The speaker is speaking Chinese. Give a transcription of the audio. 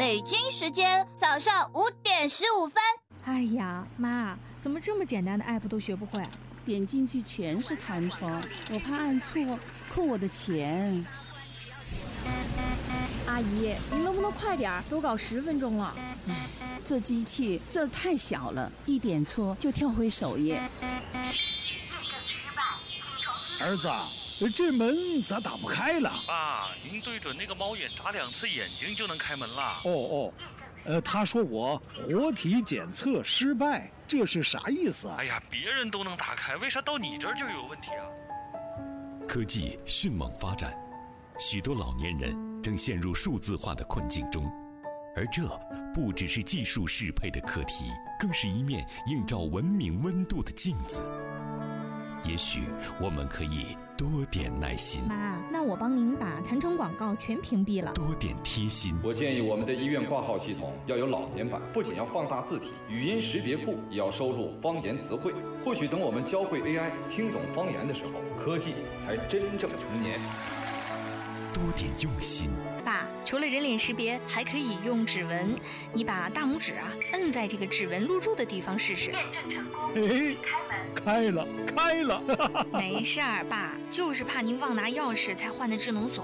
北京时间早上5:15。 哎呀，妈，怎么这么简单的 app 都学不会？ 点进去全是弹窗，我怕按错扣我的钱。 阿姨，你能不能快点？都搞10分钟了。 这机器字儿太小了，一点错就跳回首页。 儿子，这门咋打不开了？ 爸，您对准那个猫眼眨2次眼睛就能开门了。 他说我活体检测失败，这是啥意思啊？ 哎呀，别人都能打开，为啥到你这儿就有问题啊？ 科技迅猛发展，许多老年人正陷入数字化的困境中，而这不只是技术适配的课题，更是一面映照文明温度的镜子。也许我们可以多点耐心。 妈，那我帮您把弹窗广告全屏蔽了。 多点贴心。 我建议我们的医院挂号系统要有老年版，不仅要放大字体，语音识别库也要收录方言词汇。或许等我们教会 AI 听懂方言的时候，科技才真正成年。 多点用心。 爸，除了人脸识别，还可以用指纹。你把大拇指摁在这个指纹录入的地方试试。 验证成功， 开了。 没事儿，爸，就是怕您忘拿钥匙才换的智能锁。